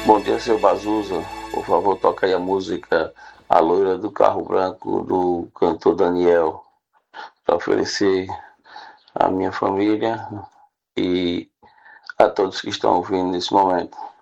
Bom dia, seu Bazuza. Por favor, toca aí a música A Loira do Carro Branco, do cantor Daniel, para oferecer à minha família e a todos que estão ouvindo nesse momento.